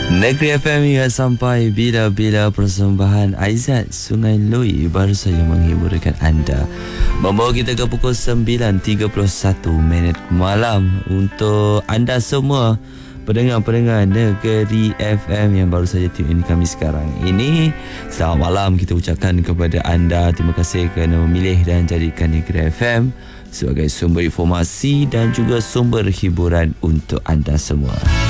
Negeri FM hingga sampai bila-bila persembahan Aizat Sungai Lui baru saja menghiburkan anda, membawa kita ke pukul 9.31 malam. Untuk anda semua pendengar-pendengar Negeri FM yang baru saja tune in kami sekarang ini, selamat malam kita ucapkan kepada anda. Terima kasih kerana memilih dan jadikan Negeri FM sebagai sumber informasi dan juga sumber hiburan untuk anda semua.